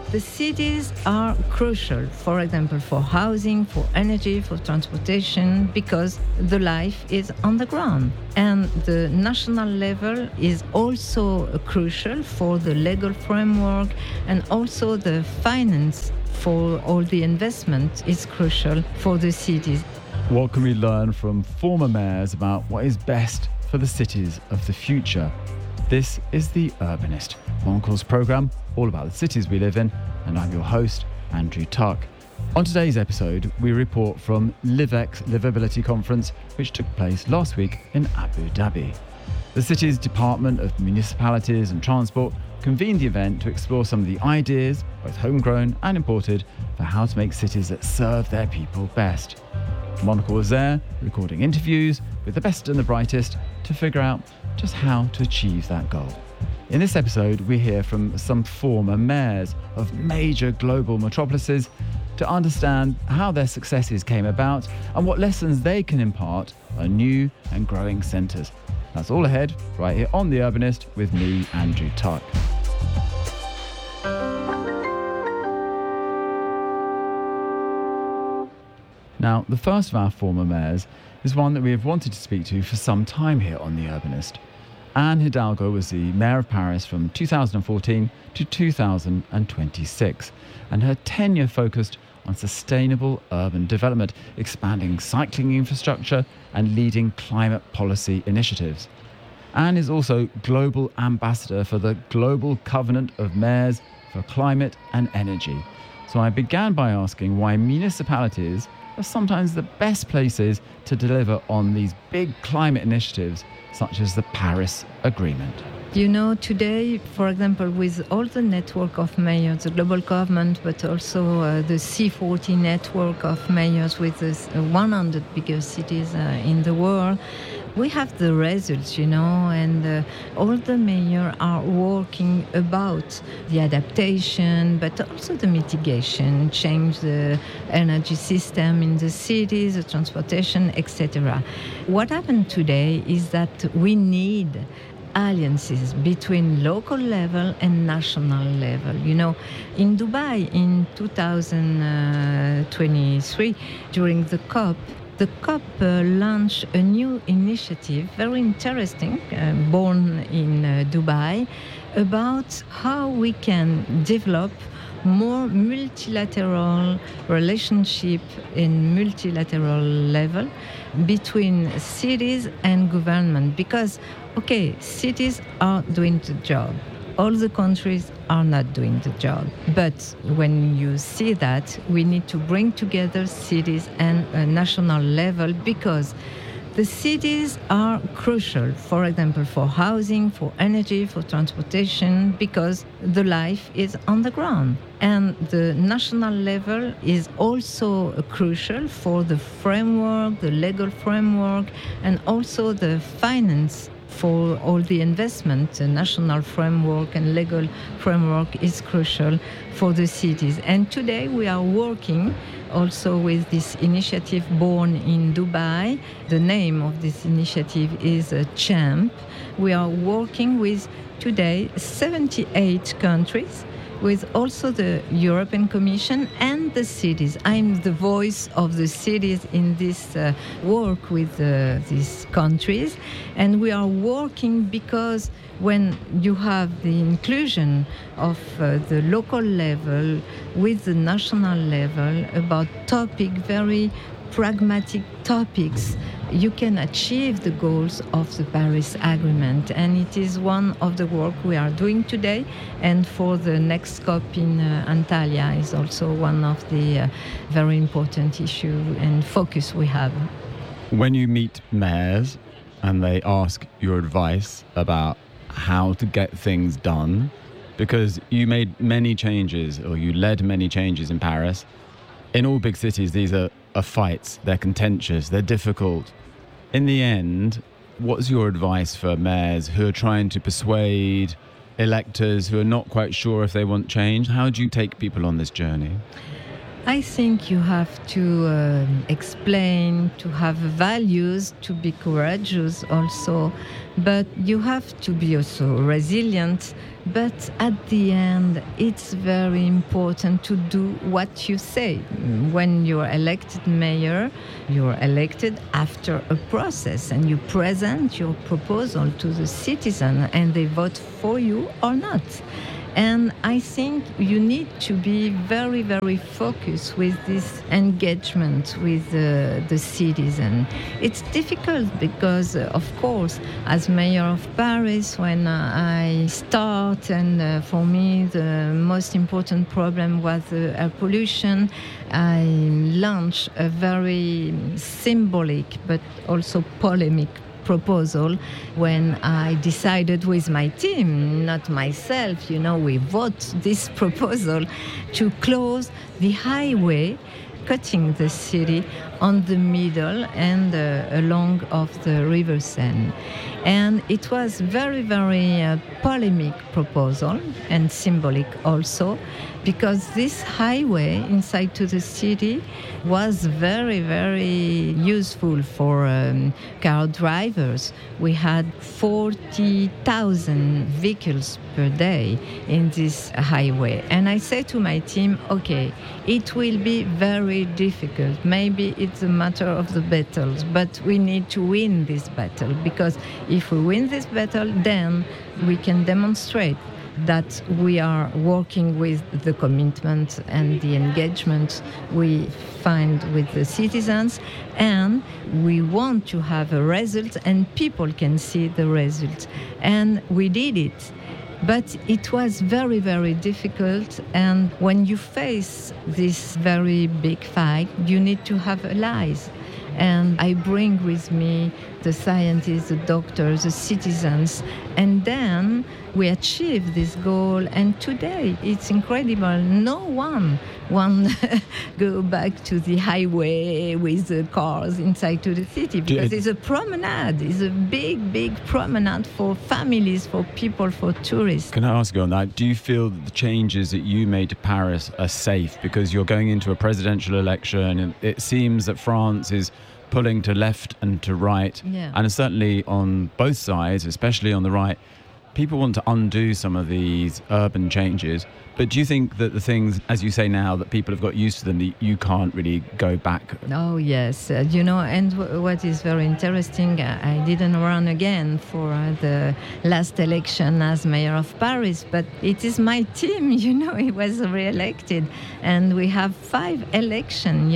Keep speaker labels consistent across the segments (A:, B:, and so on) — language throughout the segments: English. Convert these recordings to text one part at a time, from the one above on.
A: The cities are crucial, for example, for housing, for energy, for transportation, because the life is on the ground. And the national level is also crucial for the legal framework, and also the finance for all the investment is crucial for the cities.
B: What can we learn from former mayors about what is best for the cities of the future? This is The Urbanist, Monocle's programme all about the cities we live in, and I'm your host, Andrew Tuck. On today's episode, we report from LiveX Livability Conference, which took place last week in Abu Dhabi. The city's Department of Municipalities and Transport convened the event to explore some of the ideas, both homegrown and imported, for how to make cities that serve their people best. Monocle was there, recording interviews with the best and the brightest to figure out just how to achieve that goal. In this episode, we hear from some former mayors of major global metropolises to understand how their successes came about and what lessons they can impart on new and growing centres. That's all ahead right here on The Urbanist with me, Andrew Tuck. Now, the first of our former mayors is one that we have wanted to speak to for some time here on The Urbanist. Anne Hidalgo was the mayor of Paris from 2014 to 2026, and her tenure focused on sustainable urban development, expanding cycling infrastructure and leading climate policy initiatives. Anne is also global ambassador for the Global Covenant of Mayors for Climate and Energy. So I began by asking why municipalities are sometimes the best places to deliver on these big climate initiatives, such as the Paris Agreement.
A: You know, today, for example, with all the network of mayors, the global government, but also the C40 network of mayors with the 100 biggest cities in the world, we have the results, and all the mayors are working about the adaptation, but also the mitigation, change the energy system in the cities, the transportation, etc. What happened today is that we need alliances between local level and national level. In Dubai in 2023, during the COP launched a new initiative, very interesting, born in Dubai, about how we can develop more multilateral relationship in multilateral level between cities and government. Because, cities are doing the job. All the countries are not doing the job. But when you see that, we need to bring together cities and a national level, because the cities are crucial, for example, for housing, for energy, for transportation, because the life is on the ground. And the national level is also crucial for the framework, the legal framework, and also the finance for all the investment. The national framework and legal framework is crucial for the cities. And today we are working also with this initiative born in Dubai. The name of this initiative is CHAMP. We are working with today 78 countries, with also the European Commission and the cities. I'm the voice of the cities in this work with these countries. And we are working because when you have the inclusion of the local level with the national level about very pragmatic topics, you can achieve the goals of the Paris Agreement. And it is one of the work we are doing today. And for the next COP in Antalya is also one of the very important issue and focus we have.
B: When you meet mayors and they ask your advice about how to get things done, because you made many changes, or you led many changes in Paris. In all big cities, these are fights, they're contentious, they're difficult. In the end, what's your advice for mayors who are trying to persuade electors who are not quite sure if they want change? How do you take people on this journey?
A: I think you have to explain, to have values, to be courageous also, but you have to be also resilient. But at the end, it's very important to do what you say. When you're elected mayor, you're elected after a process and you present your proposal to the citizen and they vote for you or not. And I think you need to be very, very focused with this engagement with the citizen. It's difficult because, of course, as mayor of Paris, when I start, and for me the most important problem was air pollution, I launched a very symbolic but also polemic proposal when I decided with my team, not myself, we vote this proposal to close the highway cutting the city on the middle and along of the River Seine. And it was very, very polemic proposal and symbolic also, because this highway inside to the city was very, very useful for car drivers. We had 40,000 vehicles per day in this highway. And I say to my team, okay, it will be very difficult. Maybe it's a matter of the battles, but we need to win this battle, because if we win this battle, then we can demonstrate that we are working with the commitment and the engagement we find with the citizens, and we want to have a result and people can see the result. And we did it. But it was very, very difficult, and when you face this very big fight, you need to have allies. And I bring with me the scientists, the doctors, the citizens, and then we achieve this goal. And today, it's incredible. No one go back to the highway with the cars inside to the city, because it's a promenade. It's a big, big promenade for families, for people, for tourists.
B: Can I ask you on that? Do you feel that the changes that you made to Paris are safe? Because you're going into a presidential election, and it seems that France is pulling to left and to right.
A: Yeah.
B: And certainly on both sides, especially on the right, people want to undo some of these urban changes. But do you think that the things, as you say now, that people have got used to them, that you can't really go back?
A: Oh, yes. And what is very interesting, I didn't run again for the last election as mayor of Paris, but it is my team, he was re-elected. And we have 5 elections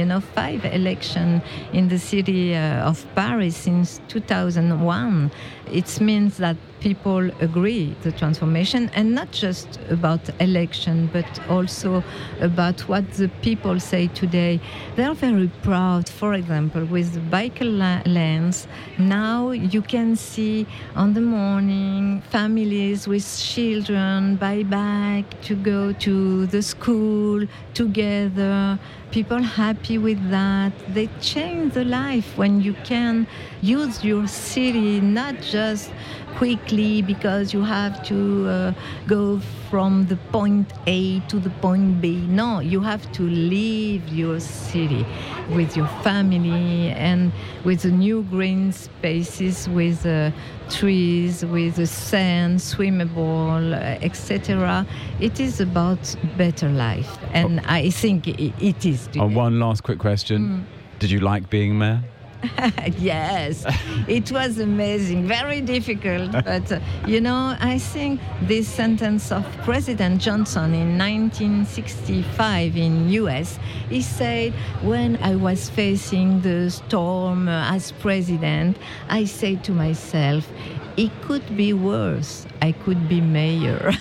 A: in the city of Paris since 2001. It means that people agree the transformation, and not just about election, but also about what the people say today. They are very proud, for example, with the bicycle lanes. Now you can see on the morning families with children by bike to go to the school together. People happy with that. They change the life when you can use your city, not just quickly because you have to go from the point A to the point B. No, you have to leave your city with your family and with the new green spaces, with trees, with the sand, swimmable, etc. It is about better life, and I think it is.
B: One last quick question. Did you like being mayor?
A: Yes, it was amazing, very difficult, but I think this sentence of President Johnson in 1965 in US, he said, when I was facing the storm as president, I said to myself, it could be worse, I could be mayor.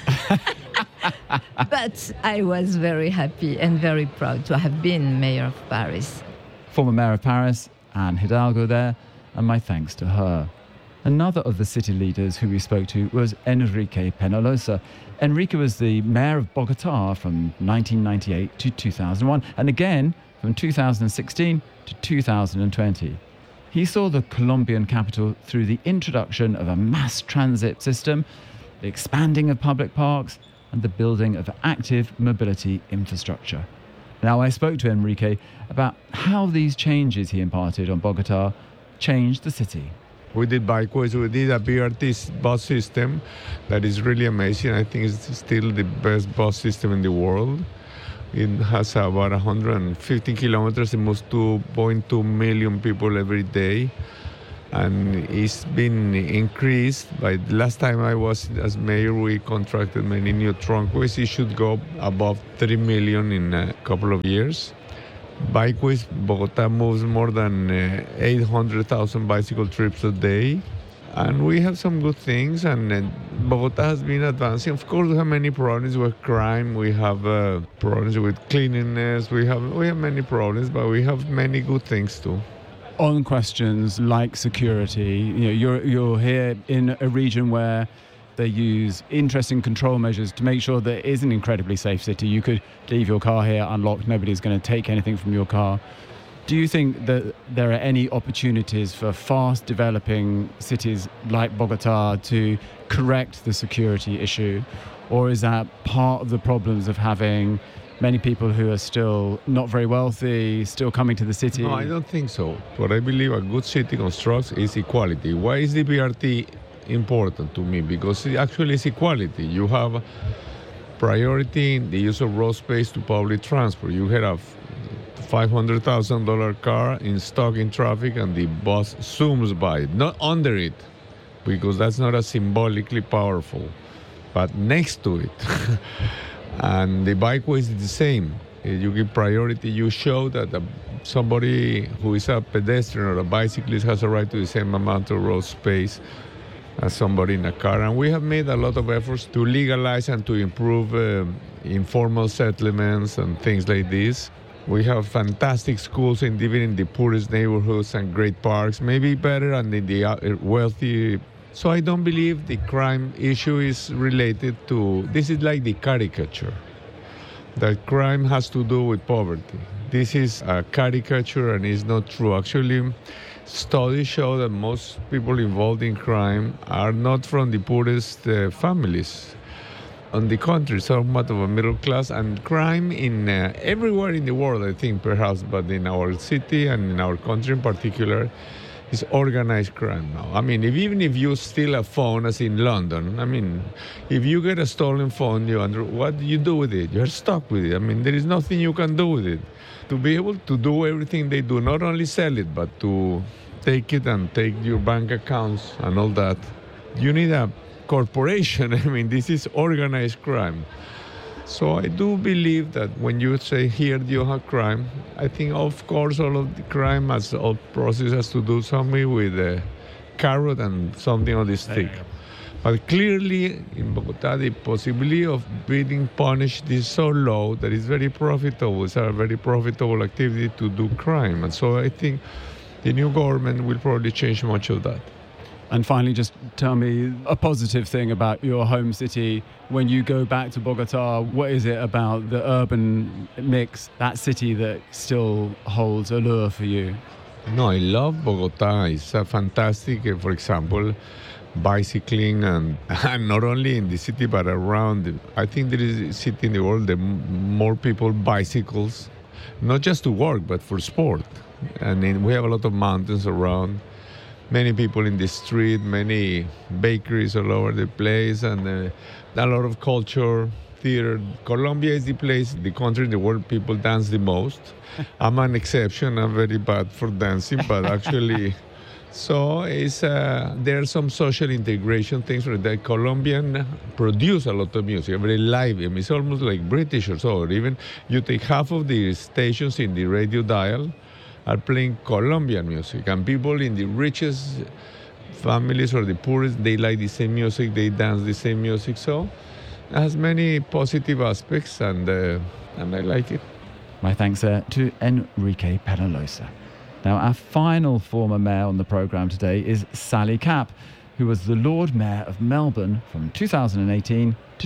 A: But I was very happy and very proud to have been mayor of Paris.
B: Former mayor of Paris, Anne Hidalgo there, and my thanks to her. Another of the city leaders who we spoke to was Enrique Peñalosa. Enrique was the mayor of Bogotá from 1998 to 2001, and again from 2016 to 2020. He saw the Colombian capital through the introduction of a mass transit system, the expanding of public parks, and the building of active mobility infrastructure. Now, I spoke to Enrique about how these changes he imparted on Bogota changed the city.
C: We did bikeways, we did a BRT bus system that is really amazing. I think it's still the best bus system in the world. It has about 150 kilometers. It moves 2.2 million people every day. And it's been increased. By the last time I was as mayor, we contracted many new trunkways. It should go above 3 million in a couple of years. Bikeways, Bogota moves more than 800,000 bicycle trips a day. And we have some good things, and Bogota has been advancing. Of course, we have many problems with crime. We have problems with cleanliness. We have many problems, but we have many good things too.
B: On questions like security, you're here in a region where they use interesting control measures to make sure that it is an incredibly safe city. You could leave your car here unlocked. Nobody's going to take anything from your car. Do you think that there are any opportunities for fast developing cities like Bogota to correct the security issue? Or is that part of the problems of having many people who are still not very wealthy, still coming to the city?
C: No, I don't think so. What I believe a good city constructs is equality. Why is the BRT important to me? Because it actually is equality. You have priority in the use of road space to public transport. You have a $500,000 car in stock in traffic and the bus zooms by it, not under it, because that's not as symbolically powerful, but next to it. And the bikeway is the same. You give priority. You show that somebody who is a pedestrian or a bicyclist has a right to the same amount of road space as somebody in a car. And we have made a lot of efforts to legalize and to improve informal settlements and things like this. We have fantastic schools even in the poorest neighborhoods and great parks, maybe better than in the wealthy. So I don't believe the crime issue is related to, this is like the caricature, that crime has to do with poverty. This is a caricature and it's not true. Actually, studies show that most people involved in crime are not from the poorest families. On the contrary, somewhat of a middle class, and crime in everywhere in the world, I think, perhaps, but in our city and in our country in particular, is organized crime now. I mean, even if you steal a phone, as in London, I mean, if you get a stolen phone, what do you do with it? You're stuck with it. I mean, there is nothing you can do with it. To be able to do everything they do, not only sell it, but to take it and take your bank accounts and all that, you need a corporation. I mean, this is organized crime. So I do believe that when you say here you have crime, I think of course all of the crime has all process has to do something with a carrot and something on the stick. But clearly in Bogota the possibility of being punished is so low that it's very profitable. It's a very profitable activity to do crime. And so I think the new government will probably change much of that.
B: And finally, just tell me a positive thing about your home city. When you go back to Bogota, what is it about the urban mix, that city, that still holds allure for you?
C: No, I love Bogota. It's a fantastic, for example, bicycling and not only in the city but around. I think there is a city in the world that more people bicycles, not just to work but for sport. And we have a lot of mountains around. Many people in the street, many bakeries all over the place, and a lot of culture, theater. Colombia is the place, the country in the world people dance the most. I'm an exception. I'm very bad for dancing, but actually, so there are some social integration things for that. Colombian produce a lot of music, very live. I mean, it's almost like British or so. Or even you take half of the stations in the radio dial are playing Colombian music, and people in the richest families or the poorest, they like the same music, they dance the same music. So it has many positive aspects, and I like it.
B: My thanks to Enrique Peñalosa. Now, our final former mayor on the programme today is Sally Capp, who was the Lord Mayor of Melbourne from 2018 to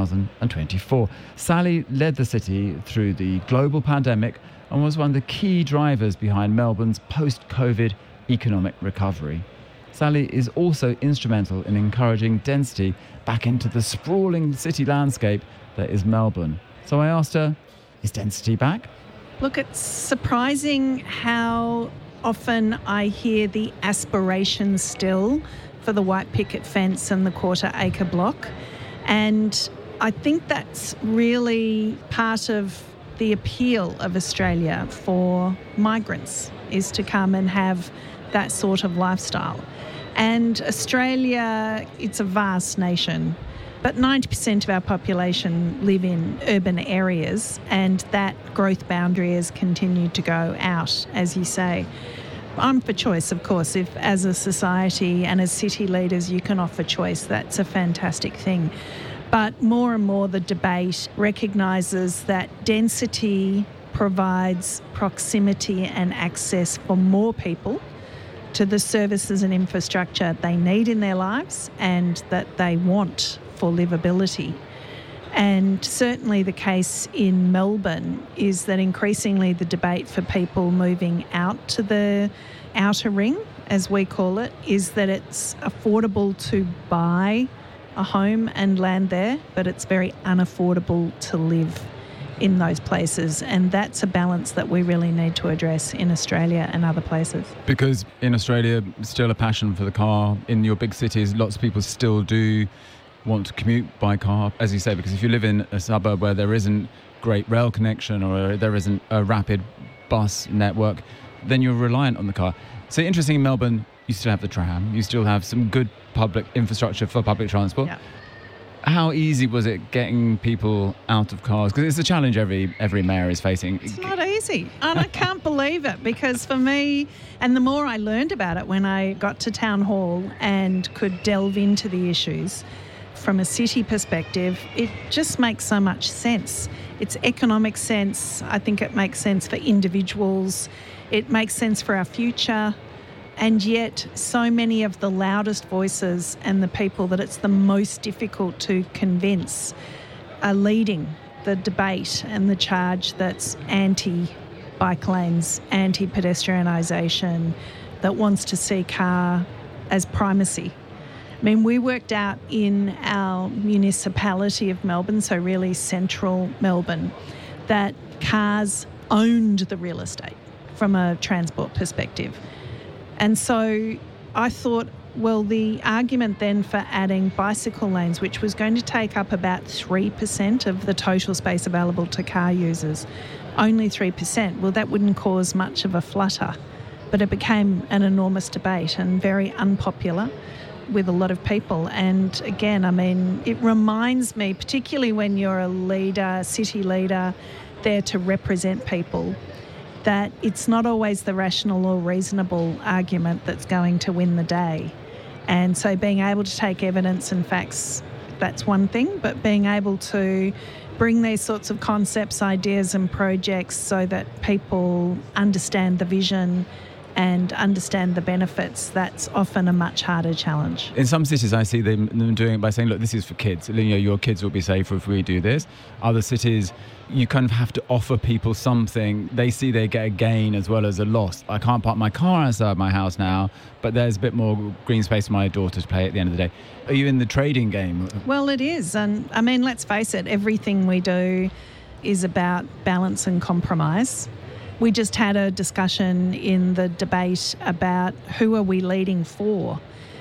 B: 2024. Sally led the city through the global pandemic and was one of the key drivers behind Melbourne's post-COVID economic recovery. Sally is also instrumental in encouraging density back into the sprawling city landscape that is Melbourne. So I asked her, is density back?
D: Look, it's surprising how often I hear the aspirations still for the white picket fence and the quarter-acre block. And I think that's really part of the appeal of Australia for migrants, is to come and have that sort of lifestyle. And Australia, it's a vast nation, but 90% of our population live in urban areas, and that growth boundary has continued to go out, as you say. I'm for choice, of course. If as a society and as city leaders you can offer choice, that's a fantastic thing. But more and more the debate recognises that density provides proximity and access for more people to the services and infrastructure they need in their lives and that they want for livability. And certainly the case in Melbourne is that increasingly the debate for people moving out to the outer ring, as we call it, is that it's affordable to buy a home and land there, but it's very unaffordable to live in those places. And that's a balance that we really need to address in Australia and other places.
B: Because in Australia, still a passion for the car. In your big cities, lots of people still do want to commute by car, as you say, because if you live in a suburb where there isn't great rail connection or there isn't a rapid bus network, then you're reliant on the car. So interesting, in Melbourne, you still have the tram, you still have some good public infrastructure for public transport.
D: Yeah.
B: How easy was it getting people out of cars? Because it's a challenge every mayor is facing.
D: It's not easy. And I can't believe it, because for me, and the more I learned about it when I got to Town Hall and could delve into the issues from a city perspective, it just makes so much sense. It's economic sense. I think it makes sense for individuals. It makes sense for our future. And yet so many of the loudest voices and the people that it's the most difficult to convince are leading the debate and the charge that's anti-bike lanes, anti-pedestrianisation, that wants to see car as primacy. I mean, we worked out in our municipality of Melbourne, so really central Melbourne, that cars owned the real estate from a transport perspective. And so I thought, well, the argument then for adding bicycle lanes, which was going to take up about 3% of the total space available to car users, only 3%, well, that wouldn't cause much of a flutter. But it became an enormous debate and very unpopular with a lot of people. And again, I mean, it reminds me, particularly when you're a leader, city leader, there to represent people, that it's not always the rational or reasonable argument that's going to win the day. And so being able to take evidence and facts, that's one thing, but being able to bring these sorts of concepts, ideas and projects so that people understand the vision and understand the benefits, that's often a much harder challenge.
B: In some cities, I see them doing it by saying, look, this is for kids. You know, your kids will be safer if we do this. Other cities, you kind of have to offer people something. They see they get a gain as well as a loss. I can't park my car outside my house now, but there's a bit more green space for my daughter to play at the end of the day. Are you in the trading game?
D: Well, it is. And I mean, let's face it, everything we do is about balance and compromise. We just had a discussion in the debate about who are we leading for.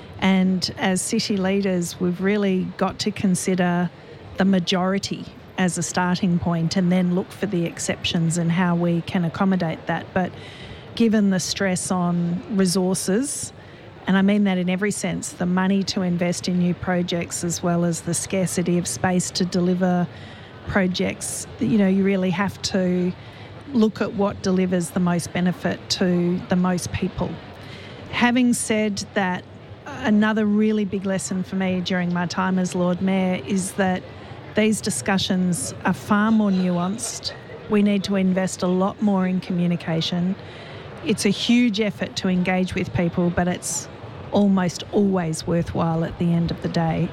D: And as city leaders, we've really got to consider the majority as a starting point and then look for the exceptions and how we can accommodate that. But given the stress on resources, and I mean that in every sense, the money to invest in new projects as well as the scarcity of space to deliver projects, you know, you really have to look at what delivers the most benefit to the most people. Having said that, another really big lesson for me during my time as Lord Mayor is that these discussions are far more nuanced. We need to invest a lot more in communication. It's a huge effort to engage with people, but it's almost always worthwhile at the end of the day.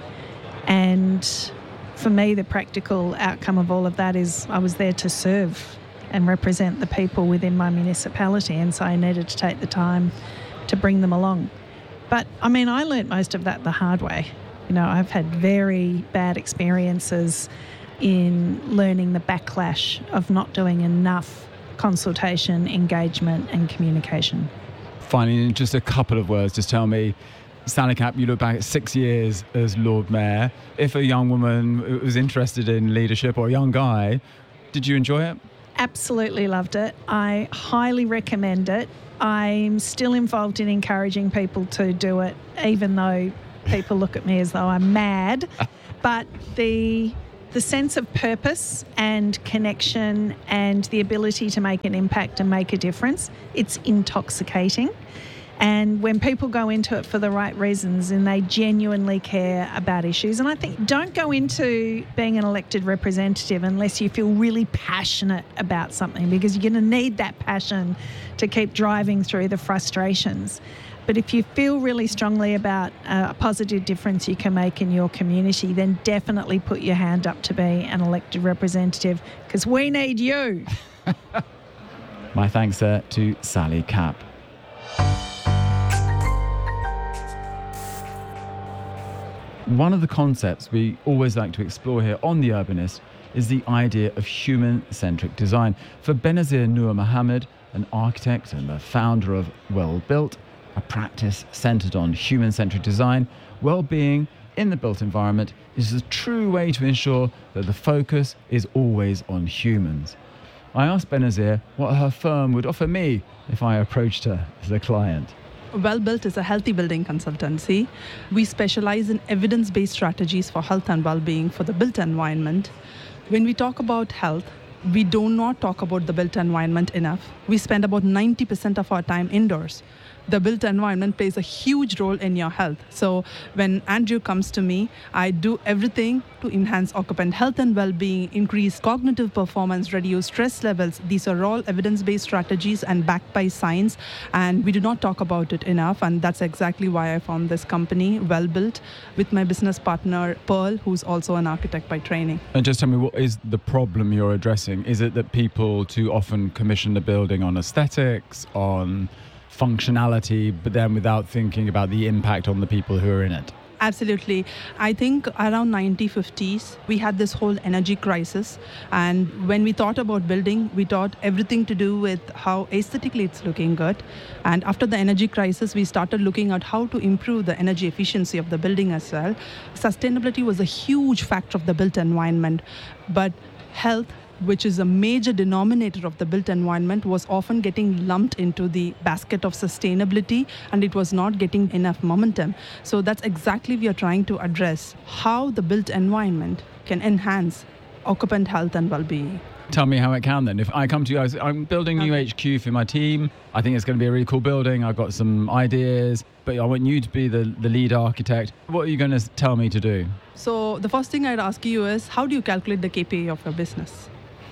D: And for me, the practical outcome of all of that is I was there to serve and represent the people within my municipality, and so I needed to take the time to bring them along. But I mean, I learnt most of that the hard way. You know, I've had very bad experiences in learning the backlash of not doing enough consultation, engagement and communication.
B: Finally, in just a couple of words, just tell me, Sally Capp, you look back at 6 years as Lord Mayor. If a young woman was interested in leadership, or a young guy, did you enjoy it?
D: Absolutely loved it. I highly recommend it. I'm still involved in encouraging people to do it, even though people look at me as though I'm mad. But the sense of purpose and connection and the ability to make an impact and make a difference, it's intoxicating. And when people go into it for the right reasons and they genuinely care about issues, and I think don't go into being an elected representative unless you feel really passionate about something, because you're going to need that passion to keep driving through the frustrations. But if you feel really strongly about a positive difference you can make in your community, then definitely put your hand up to be an elected representative, because we need you.
B: My thanks to Sally Capp. One of the concepts we always like to explore here on The Urbanist is the idea of human-centric design. For Benazir Noor Mohammed, an architect and the founder of Well Built, a practice centred on human-centric design, well-being in the built environment is a true way to ensure that the focus is always on humans. I asked Benazir what her firm would offer me if I approached her as a client.
E: Well Built is a healthy building consultancy. We specialize in evidence-based strategies for health and well-being for the built environment. When we talk about health, we do not talk about the built environment enough. We spend about 90% of our time indoors. The built environment plays a huge role in your health. So when Andrew comes to me, I do everything to enhance occupant health and well-being, increase cognitive performance, reduce stress levels. These are all evidence-based strategies and backed by science, and we do not talk about it enough. And that's exactly why I found this company, Well Built, with my business partner, Pearl, who's also an architect by training.
B: And just tell me, what is the problem you're addressing? Is it that people too often commission the building on aesthetics, on functionality, but then without thinking about the impact on the people who are in it?
E: Absolutely. I think around 1950s, we had this whole energy crisis. And when we thought about building, we thought everything to do with how aesthetically it's looking good. And after the energy crisis, we started looking at how to improve the energy efficiency of the building as well. Sustainability was a huge factor of the built environment. But health, which is a major denominator of the built environment, was often getting lumped into the basket of sustainability, and it was not getting enough momentum. So that's exactly we are trying to address, how the built environment can enhance occupant health and well-being.
B: Tell me how it can then. If I come to you, I'm building a new HQ for my team. I think it's going to be a really cool building. I've got some ideas, but I want you to be the lead architect. What are you going to tell me to do?
E: So the first thing I'd ask you is, how do you calculate the KPI of your business?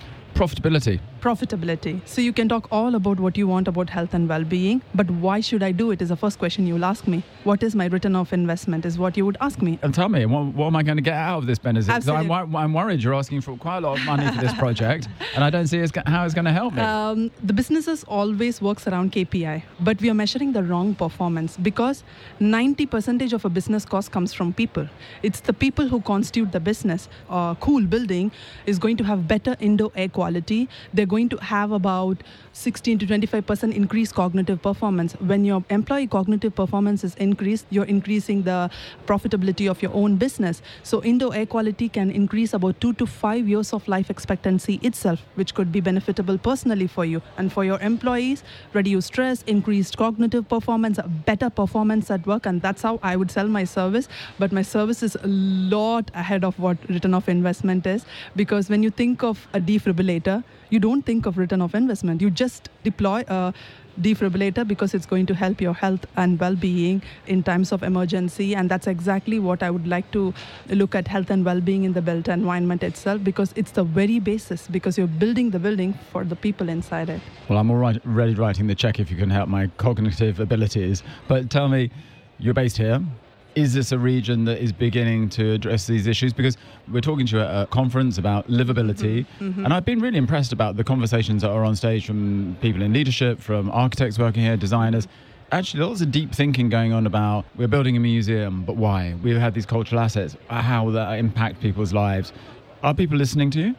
E: Profitability. So you can talk all about what you want about health and well-being, but why should I do it is the first question you'll ask me. What is my return of investment is what you would ask me.
B: And tell me, what am I going to get out of this, Benazir? Because I'm worried you're asking for quite a lot of money for this project, and I don't see how it's going to help me.
E: The businesses always works around KPI, but we are measuring the wrong performance, because 90% of a business cost comes from people. It's the people who constitute the business. A cool building is going to have better indoor air quality. They're going to have about 16 to 25% increased cognitive performance. When your employee cognitive performance is increased, you're increasing the profitability of your own business. So indoor air quality can increase about 2 to 5 years of life expectancy itself, which could be benefitable personally for you and for your employees. Reduce stress, increased cognitive performance, better performance at work, and that's how I would sell my service. But my service is a lot ahead of what return of investment is, because when you think of a defibrillator, you don't think of return of investment. You just deploy a defibrillator because it's going to help your health and well-being in times of emergency. And that's exactly what I would like to look at, health and well-being in the built environment itself, because it's the very basis, because you're building the building for the people inside it.
B: Well, I'm already writing the check if you can help my cognitive abilities. But tell me, you're based here. Is this a region that is beginning to address these issues? Because we're talking to you at a conference about livability, and I've been really impressed about the conversations that are on stage from people in leadership, from architects working here, designers. Actually, lots of deep thinking going on about, we're building a museum, but why? We've had these cultural assets, how will that impact people's lives? Are people listening to you?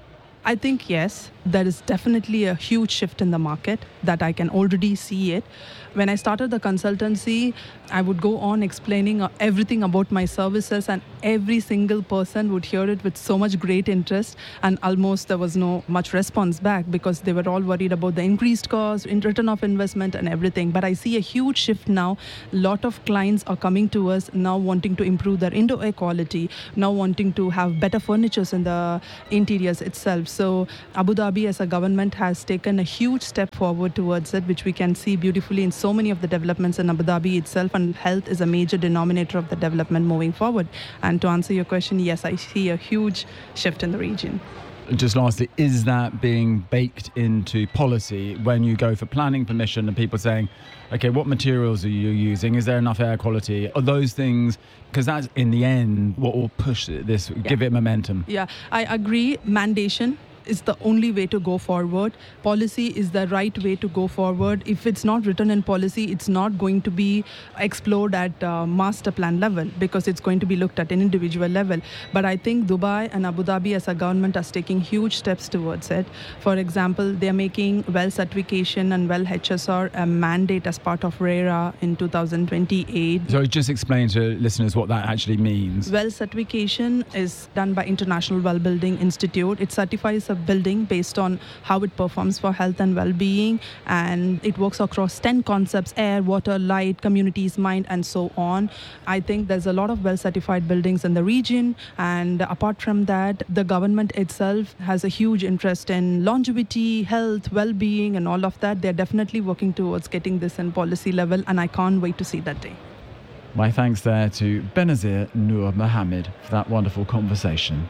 E: I think, yes, there is definitely a huge shift in the market that I can already see it. When I started the consultancy, I would go on explaining everything about my services, and every single person would hear it with so much great interest, and almost there was no much response back because they were all worried about the increased cost, return of investment and everything. But I see a huge shift now. A lot of clients are coming to us now wanting to improve their indoor air quality, now wanting to have better furnitures in the interiors itself. So Abu Dhabi as a government has taken a huge step forward towards it, which we can see beautifully in so many of the developments in Abu Dhabi itself, and health is a major denominator of the development moving forward. And to answer your question, yes, I see a huge shift in the region.
B: Just lastly, is that being baked into policy when you go for planning permission and people saying, okay, what materials are you using? Is there enough air quality? Are those things, because that's in the end what will push this, give it momentum.
E: Yeah, I agree. Mandation is the only way to go forward. Policy is the right way to go forward. If it's not written in policy, it's not going to be explored at master plan level because it's going to be looked at an individual level. But I think Dubai and Abu Dhabi as a government are taking huge steps towards it. For example, they're making well certification and well HSR a mandate as part of RERA in 2028.
B: So just explain to listeners what that actually means.
E: Well certification is done by International Well Building Institute. It certifies a building based on how it performs for health and well-being, and it works across 10 concepts: air, water, light, communities, mind, and so on. I think there's a lot of well-certified buildings in the region, and apart from that, the government itself has a huge interest in longevity, health, well-being, and all of that. They're definitely working towards getting this in policy level, and I can't wait to see that day.
B: My thanks there to Benazir Noor Mohammed for that wonderful conversation.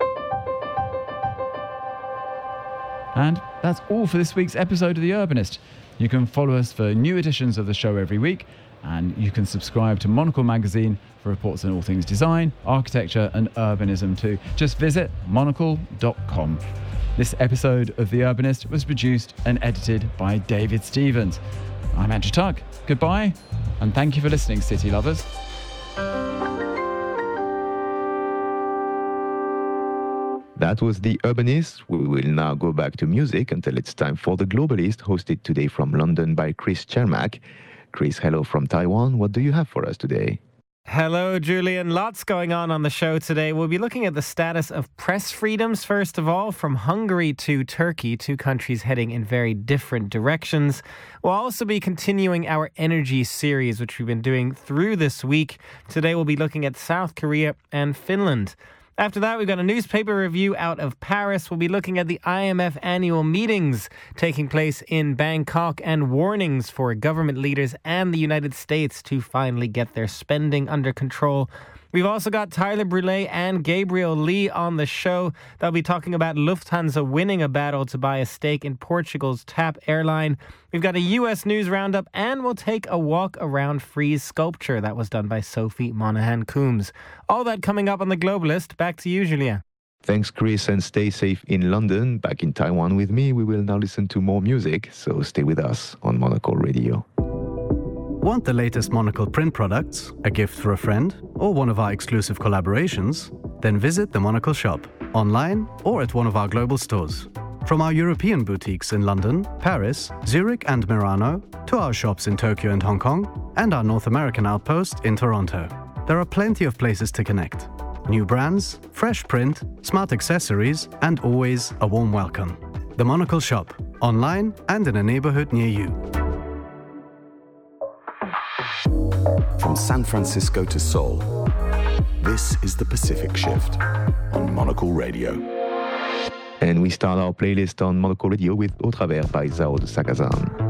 B: And that's all for this week's episode of The Urbanist. You can follow us for new editions of the show every week, and you can subscribe to Monocle magazine for reports on all things design, architecture and urbanism too. Just visit monocle.com. This episode of The Urbanist was produced and edited by David Stevens. I'm Andrew Tuck. Goodbye, and thank you for listening, city lovers.
F: That was The Urbanist. We will now go back to music until it's time for The Globalist, hosted today from London by Chris Chermak. Chris, hello from Taiwan. What do you have for us today?
G: Hello, Julian. Lots going on the show today. We'll be looking at the status of press freedoms, first of all, from Hungary to Turkey, two countries heading in very different directions. We'll also be continuing our energy series, which we've been doing through this week. Today, we'll be looking at South Korea and Finland. After that, we've got a newspaper review out of Paris. We'll be looking at the IMF annual meetings taking place in Bangkok and warnings for government leaders and the United States to finally get their spending under control. We've also got Tyler Brûlé and Gabriel Lee on the show. They'll be talking about Lufthansa winning a battle to buy a stake in Portugal's TAP airline. We've got a U.S. news roundup, and we'll take a walk around Frieze sculpture that was done by Sophie Monaghan-Coombs. All that coming up on The Globalist. Back to you, Julien.
F: Thanks, Chris, and stay safe in London. Back in Taiwan with me, we will now listen to more music, so stay with us on Monocle Radio.
H: Want the latest Monocle print products, a gift for a friend, or one of our exclusive collaborations? Then visit the Monocle shop, online or at one of our global stores. From our European boutiques in London, Paris, Zurich and Milano, to our shops in Tokyo and Hong Kong, and our North American outpost in Toronto. There are plenty of places to connect. New brands, fresh print, smart accessories, and always a warm welcome. The Monocle shop, online and in a neighborhood near you.
I: From San Francisco to Seoul, this is the Pacific Shift on Monocle Radio.
F: And we start our playlist on Monocle Radio with Au Travers by Zao de Sagazan.